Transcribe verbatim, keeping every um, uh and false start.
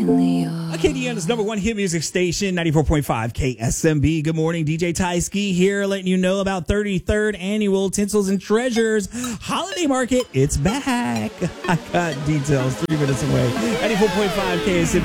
Acadiana's number one hit music station, ninety-four point five K S M B. Good morning, D J Tyski here, letting you know about thirty-third Annual Tinsels and Treasures Holiday Market. It's back. I got details three minutes away. ninety-four point five K S M B.